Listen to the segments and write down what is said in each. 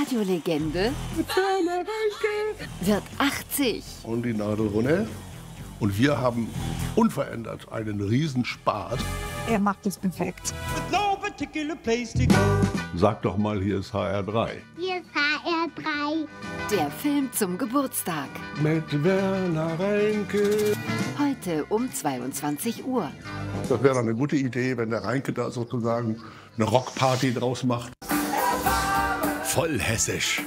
Radiolegende wird 80. Und die Nadel runter. Und wir haben unverändert einen Riesenspaß. Er macht es perfekt. Sag doch mal, hier ist HR3. Hier ist HR3. Der Film zum Geburtstag. Mit Werner Reinke. Heute um 22 Uhr. Das wäre eine gute Idee, wenn der Reinke da sozusagen eine Rockparty draus macht. Voll hessisch.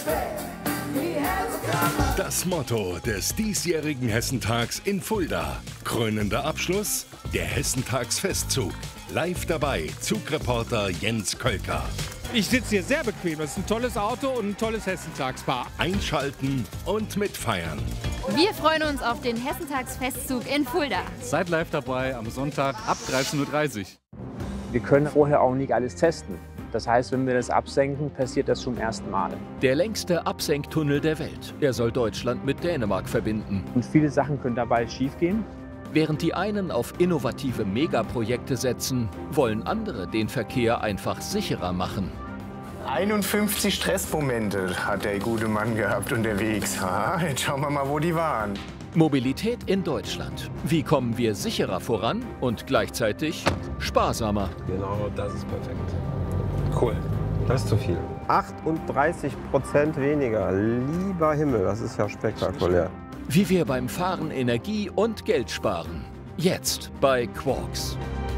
Das Motto des diesjährigen Hessentags in Fulda. Krönender Abschluss, der Hessentagsfestzug. Live dabei, Zugreporter Jens Kölker. Ich sitze hier sehr bequem. Das ist ein tolles Auto und ein tolles Hessentagspaar. Einschalten und mitfeiern. Wir freuen uns auf den Hessentagsfestzug in Fulda. Seid live dabei am Sonntag ab 13:30 Uhr. Wir können vorher auch nicht alles testen. Das heißt, wenn wir das absenken, passiert das zum ersten Mal. Der längste Absenktunnel der Welt. Er soll Deutschland mit Dänemark verbinden. Und viele Sachen können dabei schiefgehen. Während die einen auf innovative Megaprojekte setzen, wollen andere den Verkehr einfach sicherer machen. 51 Stressmomente hat der gute Mann gehabt unterwegs. Jetzt schauen wir mal, wo die waren. Mobilität in Deutschland. Wie kommen wir sicherer voran und gleichzeitig sparsamer? Genau, das ist perfekt. Cool. Das ist zu viel. 38% weniger. Lieber Himmel, das ist ja spektakulär. Wie wir beim Fahren Energie und Geld sparen. Jetzt bei Quarks.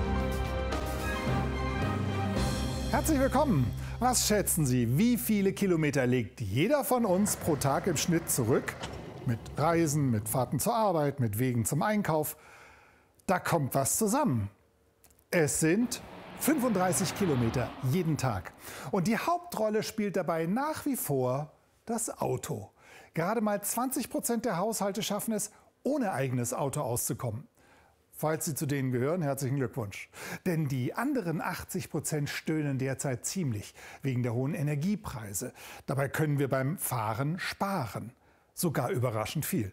Herzlich willkommen. Was schätzen Sie, wie viele Kilometer legt jeder von uns pro Tag im Schnitt zurück? Mit Reisen, mit Fahrten zur Arbeit, mit Wegen zum Einkauf. Da kommt was zusammen. Es sind 35 Kilometer jeden Tag. Und die Hauptrolle spielt dabei nach wie vor das Auto. Gerade mal 20% der Haushalte schaffen es, ohne eigenes Auto auszukommen. Falls Sie zu denen gehören, herzlichen Glückwunsch. Denn die anderen 80% stöhnen derzeit ziemlich wegen der hohen Energiepreise. Dabei können wir beim Fahren sparen. Sogar überraschend viel.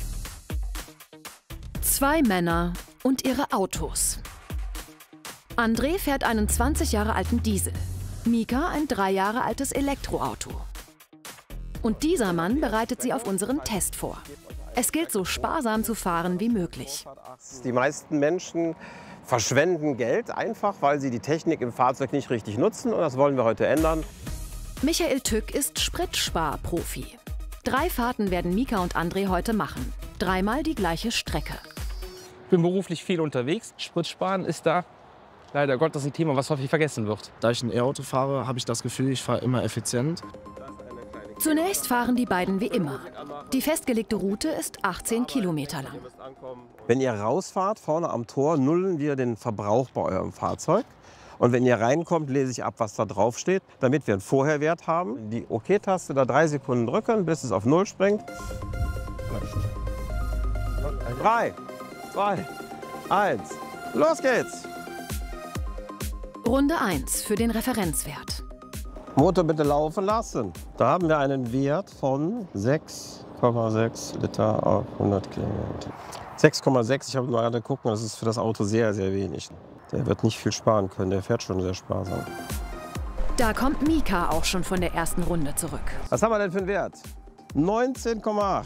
Zwei Männer und ihre Autos. André fährt einen 20 Jahre alten Diesel. Mika ein 3 Jahre altes Elektroauto. Und dieser Mann bereitet sie auf unseren Test vor. Es gilt, so sparsam zu fahren wie möglich. Die meisten Menschen verschwenden Geld einfach, weil sie die Technik im Fahrzeug nicht richtig nutzen. Und das wollen wir heute ändern. Michael Tück ist Spritsparprofi. 3 Fahrten werden Mika und André heute machen. 3-mal die gleiche Strecke. Ich bin beruflich viel unterwegs. Spritsparen ist da leider Gottes ein Thema, was häufig vergessen wird. Da ich ein E-Auto fahre, habe ich das Gefühl, ich fahre immer effizient. Zunächst fahren die beiden wie immer. Die festgelegte Route ist 18 Kilometer lang. Wenn ihr rausfahrt, vorne am Tor, nullen wir den Verbrauch bei eurem Fahrzeug. Und wenn ihr reinkommt, lese ich ab, was da drauf steht, damit wir einen Vorherwert haben. Die OK-Taste da 3 Sekunden drücken, bis es auf 0 springt. 3, 2, 1, los geht's! Runde 1 für den Referenzwert. Motor bitte laufen lassen. Da haben wir einen Wert von 6,6 Liter auf 100 Kilometer. 6,6, ich habe mal gerade geguckt, das ist für das Auto sehr, sehr wenig. Der wird nicht viel sparen können, der fährt schon sehr sparsam. Da kommt Mika auch schon von der ersten Runde zurück. Was haben wir denn für einen Wert? 19,8.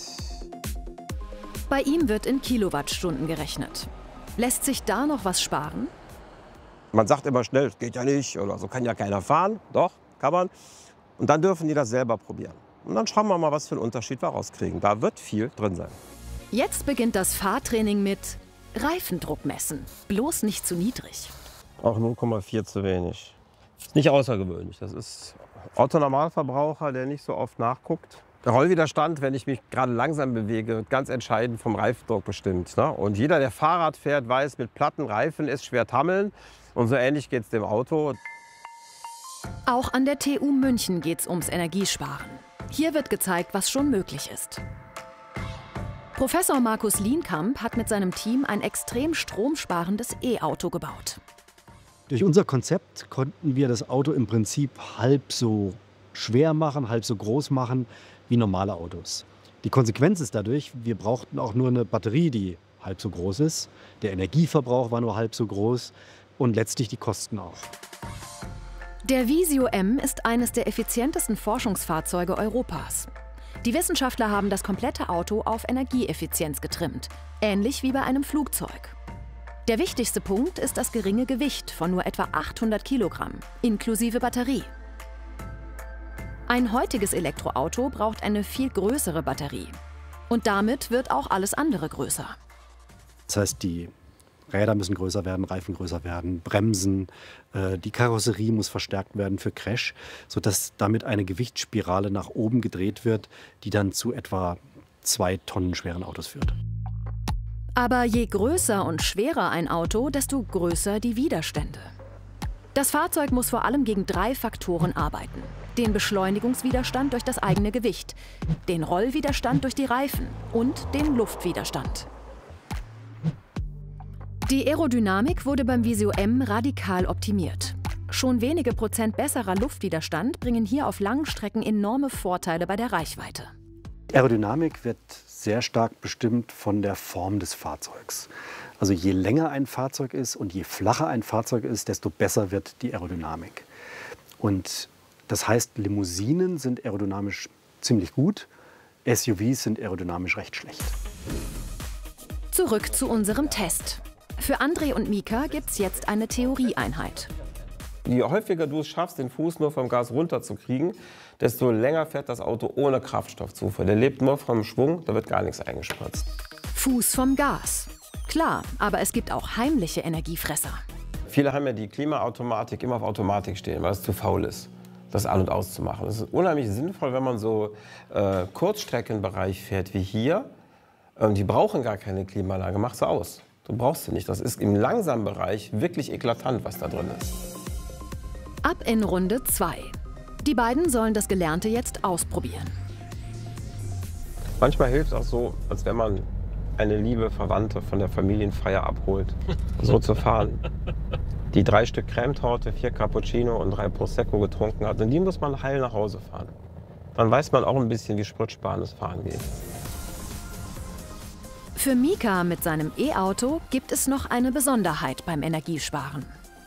Bei ihm wird in Kilowattstunden gerechnet. Lässt sich da noch was sparen? Man sagt immer schnell, geht ja nicht oder so kann ja keiner fahren. Doch, kann man. Und dann dürfen die das selber probieren. Und dann schauen wir mal, was für einen Unterschied wir rauskriegen. Da wird viel drin sein. Jetzt beginnt das Fahrtraining mit Reifendruck messen. Bloß nicht zu niedrig. Auch 0,4 zu wenig. Nicht außergewöhnlich. Das ist Otto-Normalverbraucher, der nicht so oft nachguckt. Der Rollwiderstand, wenn ich mich gerade langsam bewege, wird ganz entscheidend vom Reifendruck bestimmt. Ne? Und jeder, der Fahrrad fährt, weiß, mit platten Reifen ist schwer tammeln. Und so ähnlich geht es dem Auto. Auch an der TU München geht es ums Energiesparen. Hier wird gezeigt, was schon möglich ist. Professor Markus Lienkamp hat mit seinem Team ein extrem stromsparendes E-Auto gebaut. Durch unser Konzept konnten wir das Auto im Prinzip halb so schwer machen, halb so groß machen wie normale Autos. Die Konsequenz ist dadurch, wir brauchten auch nur eine Batterie, die halb so groß ist. Der Energieverbrauch war nur halb so groß und letztlich die Kosten auch. Der Visio M ist eines der effizientesten Forschungsfahrzeuge Europas. Die Wissenschaftler haben das komplette Auto auf Energieeffizienz getrimmt, ähnlich wie bei einem Flugzeug. Der wichtigste Punkt ist das geringe Gewicht von nur etwa 800 Kilogramm, inklusive Batterie. Ein heutiges Elektroauto braucht eine viel größere Batterie. Und damit wird auch alles andere größer. Das heißt, die Räder müssen größer werden, Reifen größer werden, Bremsen, die Karosserie muss verstärkt werden für Crash, sodass damit eine Gewichtsspirale nach oben gedreht wird, die dann zu etwa 2 Tonnen schweren Autos führt. Aber je größer und schwerer ein Auto, desto größer die Widerstände. Das Fahrzeug muss vor allem gegen 3 Faktoren arbeiten. Den Beschleunigungswiderstand durch das eigene Gewicht, den Rollwiderstand durch die Reifen und den Luftwiderstand. Die Aerodynamik wurde beim Visio M radikal optimiert. Schon wenige Prozent besserer Luftwiderstand bringen hier auf langen Strecken enorme Vorteile bei der Reichweite. Aerodynamik wird sehr stark bestimmt von der Form des Fahrzeugs. Also je länger ein Fahrzeug ist und je flacher ein Fahrzeug ist, desto besser wird die Aerodynamik. Und das heißt, Limousinen sind aerodynamisch ziemlich gut, SUVs sind aerodynamisch recht schlecht. Zurück zu unserem Test. Für André und Mika gibt's jetzt eine Theorieeinheit. Je häufiger du es schaffst, den Fuß nur vom Gas runterzukriegen, desto länger fährt das Auto ohne Kraftstoffzufuhr. Der lebt nur vom Schwung, da wird gar nichts eingespritzt. Fuß vom Gas. Klar, aber es gibt auch heimliche Energiefresser. Viele haben ja die Klimaautomatik immer auf Automatik stehen, weil es zu faul ist, das an- und auszumachen. Das ist unheimlich sinnvoll, wenn man so Kurzstreckenbereich fährt wie hier. Die brauchen gar keine Klimaanlage, mach sie aus. Du brauchst sie nicht. Das ist im langsamen Bereich wirklich eklatant, was da drin ist. Ab in Runde 2. Die beiden sollen das Gelernte jetzt ausprobieren. Manchmal hilft es auch so, als wenn man eine liebe Verwandte von der Familienfeier abholt, so zu fahren. Die 3 Stück Cremetorte, 4 Cappuccino und 3 Prosecco getrunken hat. Und die muss man heil nach Hause fahren. Dann weiß man auch ein bisschen, wie spritsparendes Fahren geht. Für Mika mit seinem E-Auto gibt es noch eine Besonderheit beim Energiesparen.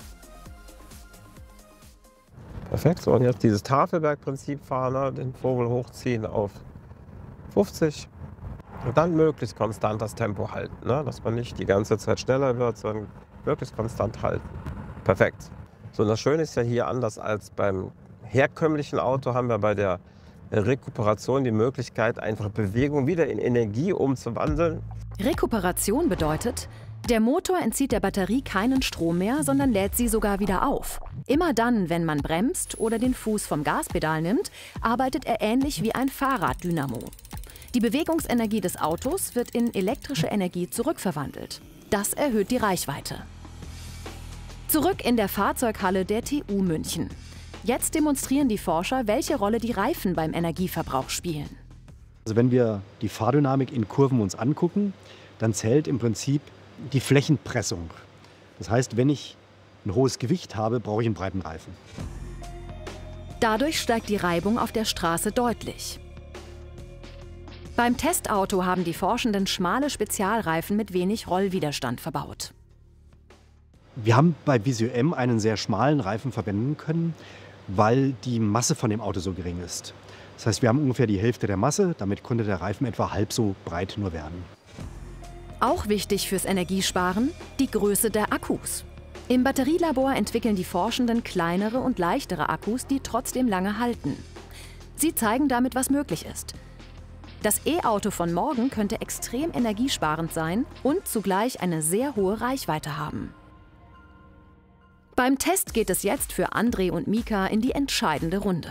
Perfekt, so und jetzt dieses Tafelbergprinzip fahren, ne? Den Vogel hochziehen auf 50 und dann möglichst konstant das Tempo halten, ne? Dass man nicht die ganze Zeit schneller wird, sondern möglichst konstant halten. Perfekt. So, und das Schöne ist ja hier, anders als beim herkömmlichen Auto, haben wir bei der Rekuperation die Möglichkeit, einfach Bewegung wieder in Energie umzuwandeln. Rekuperation bedeutet, der Motor entzieht der Batterie keinen Strom mehr, sondern lädt sie sogar wieder auf. Immer dann, wenn man bremst oder den Fuß vom Gaspedal nimmt, arbeitet er ähnlich wie ein Fahrraddynamo. Die Bewegungsenergie des Autos wird in elektrische Energie zurückverwandelt. Das erhöht die Reichweite. Zurück in der Fahrzeughalle der TU München. Jetzt demonstrieren die Forscher, welche Rolle die Reifen beim Energieverbrauch spielen. Also wenn wir die Fahrdynamik in Kurven uns angucken, dann zählt im Prinzip die Flächenpressung. Das heißt, wenn ich ein hohes Gewicht habe, brauche ich einen breiten Reifen. Dadurch steigt die Reibung auf der Straße deutlich. Beim Testauto haben die Forschenden schmale Spezialreifen mit wenig Rollwiderstand verbaut. Wir haben bei Visio M einen sehr schmalen Reifen verwenden können, weil die Masse von dem Auto so gering ist. Das heißt, wir haben ungefähr die Hälfte der Masse, damit konnte der Reifen etwa halb so breit nur werden. Auch wichtig fürs Energiesparen, die Größe der Akkus. Im Batterielabor entwickeln die Forschenden kleinere und leichtere Akkus, die trotzdem lange halten. Sie zeigen damit, was möglich ist. Das E-Auto von morgen könnte extrem energiesparend sein und zugleich eine sehr hohe Reichweite haben. Beim Test geht es jetzt für André und Mika in die entscheidende Runde.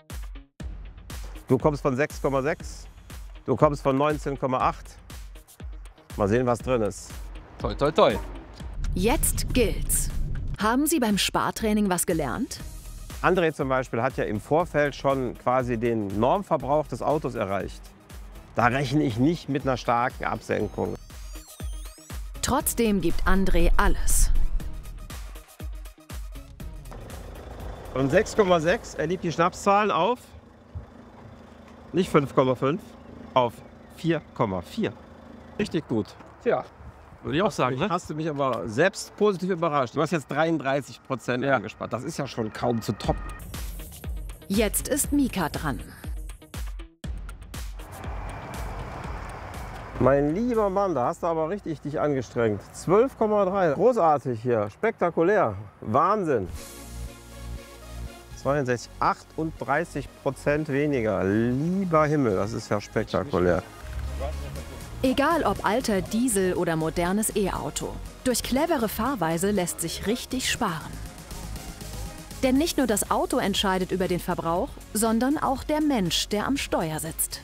Du kommst von 6,6, du kommst von 19,8. Mal sehen, was drin ist. Toi, toi, toi. Jetzt gilt's. Haben Sie beim Spartraining was gelernt? André zum Beispiel hat ja im Vorfeld schon quasi den Normverbrauch des Autos erreicht. Da rechne ich nicht mit einer starken Absenkung. Trotzdem gibt André alles. Und 6,6, er liebt die Schnapszahlen auf, nicht 5,5, auf 4,4. Richtig gut. Tja, Würde ich auch sagen. Ne? Hast du mich aber selbst positiv überrascht. Du hast jetzt 33% angespart. Das ist ja schon kaum zu toppen. Jetzt ist Mika dran. Mein lieber Mann, da hast du aber richtig dich angestrengt. 12,3. Großartig hier. Spektakulär. Wahnsinn. 62, 38% weniger. Lieber Himmel, das ist ja spektakulär. Egal ob alter Diesel oder modernes E-Auto. Durch clevere Fahrweise lässt sich richtig sparen. Denn nicht nur das Auto entscheidet über den Verbrauch, sondern auch der Mensch, der am Steuer sitzt.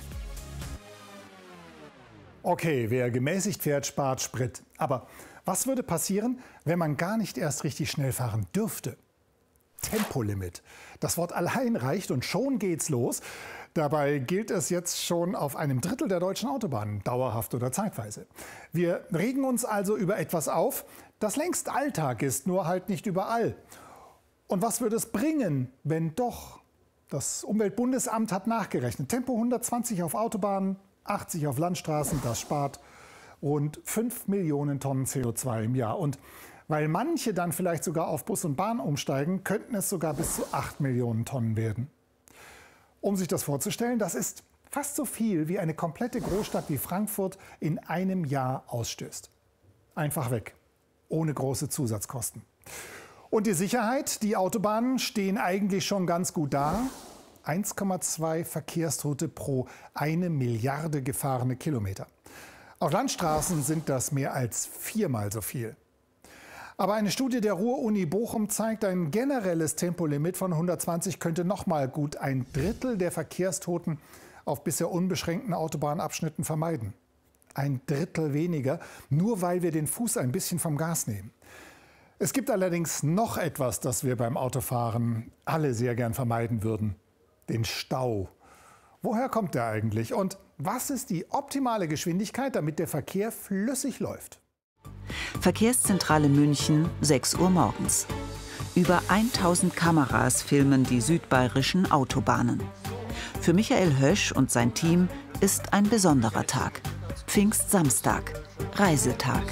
Okay, wer gemäßigt fährt, spart Sprit. Aber was würde passieren, wenn man gar nicht erst richtig schnell fahren dürfte? Tempolimit. Das Wort allein reicht und schon geht's los. Dabei gilt es jetzt schon auf einem Drittel der deutschen Autobahnen, dauerhaft oder zeitweise. Wir regen uns also über etwas auf, das längst Alltag ist, nur halt nicht überall. Und was würde es bringen, wenn doch? Das Umweltbundesamt hat nachgerechnet. Tempo 120 auf Autobahnen, 80 auf Landstraßen, das spart rund 5 Millionen Tonnen CO2 im Jahr. Und weil manche dann vielleicht sogar auf Bus und Bahn umsteigen, könnten es sogar bis zu 8 Millionen Tonnen werden. Um sich das vorzustellen, das ist fast so viel, wie eine komplette Großstadt wie Frankfurt in einem Jahr ausstößt. Einfach weg, ohne große Zusatzkosten. Und die Sicherheit, die Autobahnen stehen eigentlich schon ganz gut da. 1,2 Verkehrstote pro 1 Milliarde gefahrene Kilometer. Auf Landstraßen sind das mehr als 4-mal so viel. Aber eine Studie der Ruhr-Uni Bochum zeigt, ein generelles Tempolimit von 120 könnte nochmal gut 1/3 der Verkehrstoten auf bisher unbeschränkten Autobahnabschnitten vermeiden. 1/3 weniger, nur weil wir den Fuß ein bisschen vom Gas nehmen. Es gibt allerdings noch etwas, das wir beim Autofahren alle sehr gern vermeiden würden. Den Stau. Woher kommt der eigentlich? Und was ist die optimale Geschwindigkeit, damit der Verkehr flüssig läuft? Verkehrszentrale München, 6 Uhr morgens. Über 1000 Kameras filmen die südbayerischen Autobahnen. Für Michael Hösch und sein Team ist ein besonderer Tag. Pfingstsamstag, Reisetag.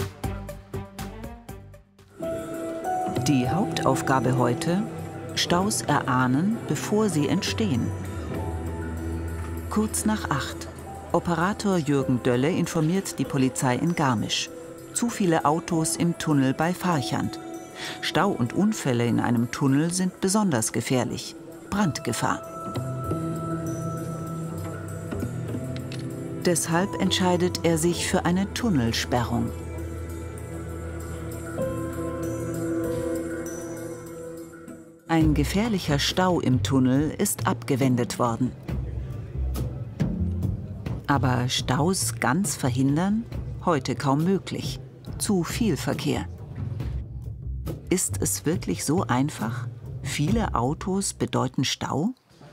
Die Hauptaufgabe heute: Staus erahnen, bevor sie entstehen. Kurz nach 8. Operator Jürgen Dölle informiert die Polizei in Garmisch. Zu viele Autos im Tunnel bei Farchant. Stau und Unfälle in einem Tunnel sind besonders gefährlich. Brandgefahr. Deshalb entscheidet er sich für eine Tunnelsperrung. Ein gefährlicher Stau im Tunnel ist abgewendet worden. Aber Staus ganz verhindern? Heute kaum möglich. Zu viel Verkehr. Ist es wirklich so einfach? Viele Autos bedeuten Stau?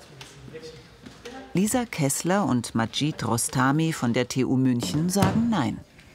Lisa Kessler und Majid Rostami von der TU München sagen nein.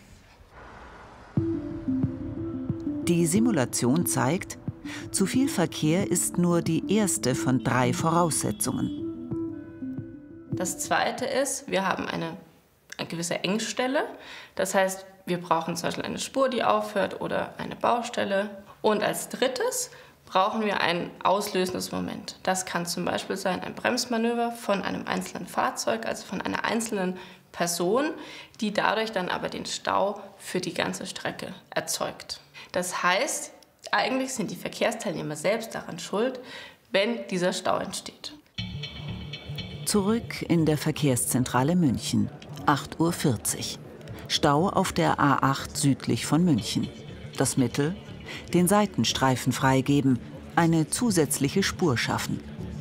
Die Simulation zeigt, zu viel Verkehr ist nur die erste von 3 Voraussetzungen. Das zweite ist, wir haben eine gewisse Engstelle. Das heißt, wir brauchen zum Beispiel eine Spur, die aufhört, oder eine Baustelle. Und als drittes brauchen wir ein auslösendes Moment. Das kann zum Beispiel sein ein Bremsmanöver von einem einzelnen Fahrzeug, also von einer einzelnen Person, die dadurch dann aber den Stau für die ganze Strecke erzeugt. Das heißt, eigentlich sind die Verkehrsteilnehmer selbst daran schuld, wenn dieser Stau entsteht. Zurück in der Verkehrszentrale München. 8:40 Uhr. Stau auf der A8 südlich von München. Das Mittel? Den Seitenstreifen freigeben, eine zusätzliche Spur schaffen.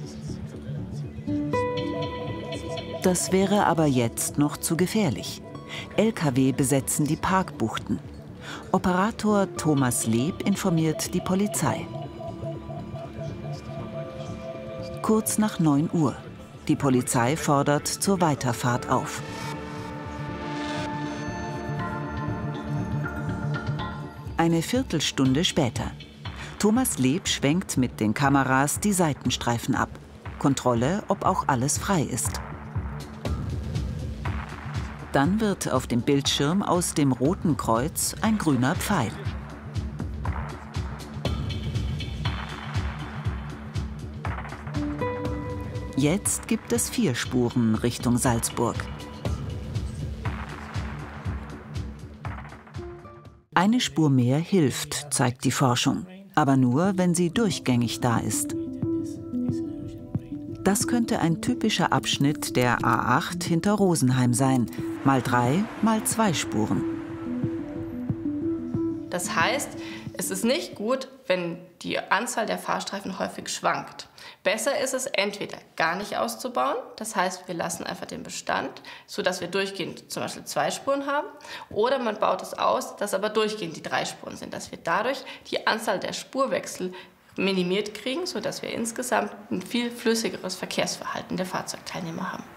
Das wäre aber jetzt noch zu gefährlich. Lkw besetzen die Parkbuchten. Operator Thomas Leb informiert die Polizei. Kurz nach 9 Uhr. Die Polizei fordert zur Weiterfahrt auf. Eine Viertelstunde später. Thomas Leb schwenkt mit den Kameras die Seitenstreifen ab. Kontrolle, ob auch alles frei ist. Dann wird auf dem Bildschirm aus dem roten Kreuz ein grüner Pfeil. Jetzt gibt es 4 Spuren Richtung Salzburg. Eine Spur mehr hilft, zeigt die Forschung, aber nur, wenn sie durchgängig da ist. Das könnte ein typischer Abschnitt der A8 hinter Rosenheim sein, mal 3, mal 2 Spuren. Das heißt, es ist nicht gut, wenn die Anzahl der Fahrstreifen häufig schwankt. Besser ist es, entweder gar nicht auszubauen, das heißt, wir lassen einfach den Bestand, sodass wir durchgehend zum Beispiel 2 Spuren haben, oder man baut es aus, dass aber durchgehend die 3 Spuren sind, dass wir dadurch die Anzahl der Spurwechsel minimiert kriegen, sodass wir insgesamt ein viel flüssigeres Verkehrsverhalten der Fahrzeugteilnehmer haben.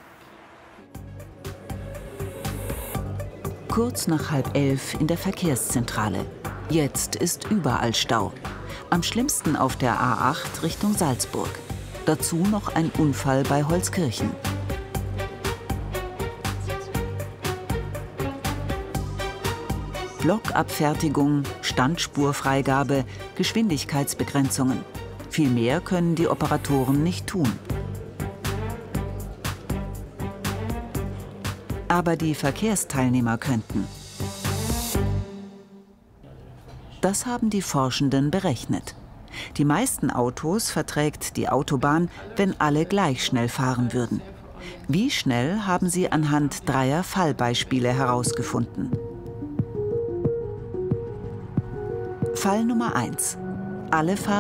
Kurz nach 10:30 in der Verkehrszentrale. Jetzt ist überall Stau. Am schlimmsten auf der A8 Richtung Salzburg. Dazu noch ein Unfall bei Holzkirchen. Blockabfertigung, Standspurfreigabe, Geschwindigkeitsbegrenzungen. Viel mehr können die Operatoren nicht tun. Aber die Verkehrsteilnehmer könnten. Das haben die Forschenden berechnet. Die meisten Autos verträgt die Autobahn, wenn alle gleich schnell fahren würden. Wie schnell haben sie anhand 3 Fallbeispiele herausgefunden. Fall Nummer 1. Alle Fahrer